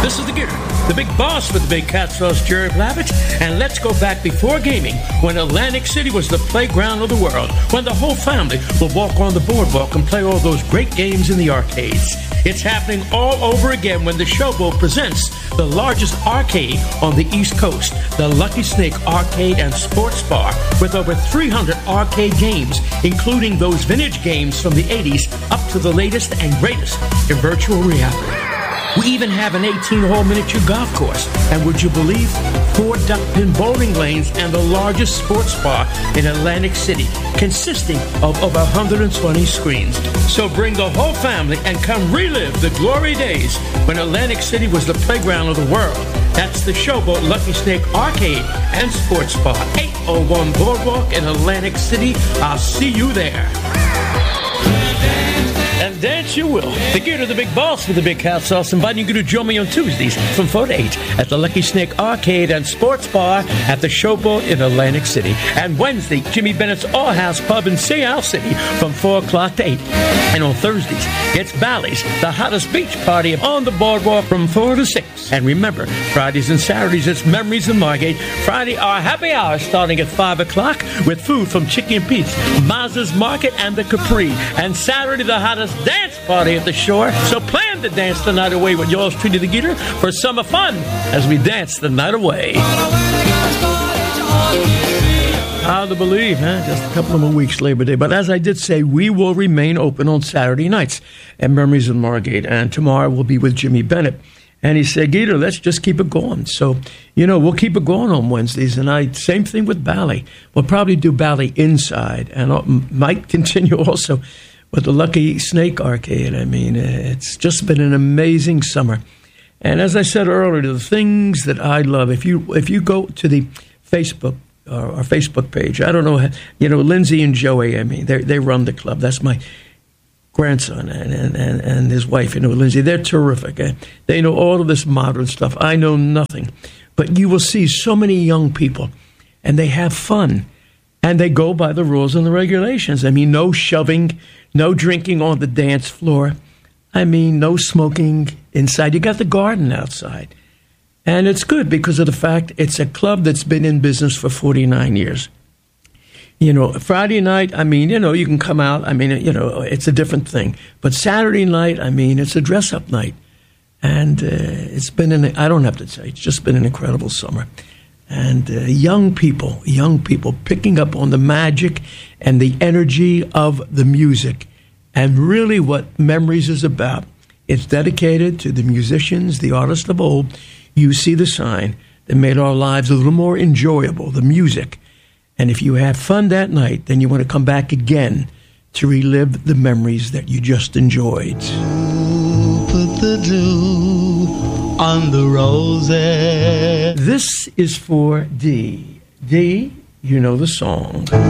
This is the Gear, the big boss with the big cat sauce, Jerry Blavich. And let's go back before gaming, when Atlantic City was the playground of the world, when the whole family will walk on the boardwalk and play all those great games in the arcades. It's happening all over again when the Showboat presents the largest arcade on the East Coast, the Lucky Snake Arcade and Sports Bar, with over 300 arcade games, including those vintage games from the 80s up to the latest and greatest in virtual reality. We even have an 18-hole miniature golf course, and would you believe, 4 duck pin bowling lanes and the largest sports bar in Atlantic City, consisting of over 120 screens. So bring the whole family and come relive the glory days when Atlantic City was the playground of the world. That's the Showboat Lucky Snake Arcade and Sports Bar, 801 Boardwalk in Atlantic City. I'll see you there. And dance you will. The Gear to the Big Boss with the Big Cat Sauce, inviting you to join me on Tuesdays from 4 to 8 at the Lucky Snake Arcade and Sports Bar at the Showboat in Atlantic City. And Wednesday, Jimmy Bennett's All House Pub in Seattle City from 4 o'clock to 8. And on Thursdays, it's Bally's, the hottest beach party on the boardwalk from 4 to 6. And remember, Fridays and Saturdays, it's Memories in Margate. Friday, our happy hour starting at 5 o'clock with food from Chicken and Pete's, Maz's Market, and the Capri. And Saturday, the hottest dance party at the shore. So plan to dance the night away with yours truly, the Geeter, for summer fun as we dance the night away. Hard to believe, huh? Just a couple of more weeks, Labor Day. But as I did say, we will remain open on Saturday nights at Memories in Margate. And tomorrow we'll be with Jimmy Bennett. And he said, Geeter, let's just keep it going. So, we'll keep it going on Wednesdays. And same thing with Bally. We'll probably do Bally inside and might continue also with the Lucky Snake Arcade. I mean, it's just been an amazing summer. And as I said earlier, the things that I love, if you go to the Facebook, our Facebook page, I don't know, Lindsay and Joey, I mean, they run the club. That's my grandson and his wife, Lindsay. They're terrific. They know all of this modern stuff. I know nothing. But you will see so many young people, and they have fun. And they go by the rules and the regulations. I mean, no shoving, no drinking on the dance floor. I mean, no smoking inside. You got the garden outside. And it's good because of the fact it's a club that's been in business for 49 years. Friday night, I mean, you can come out. I mean, it's a different thing. But Saturday night, I mean, it's a dress-up night. And it's been, I don't have to say, it's just been an incredible summer. And young people picking up on the magic and the energy of the music. And really what Memories is about, it's dedicated to the musicians, the artists of old. You see the sign that made our lives a little more enjoyable, the music. And if you had fun that night, then you want to come back again to relive the memories that you just enjoyed. Put the dew on the roses. This is for D. D, you know the song.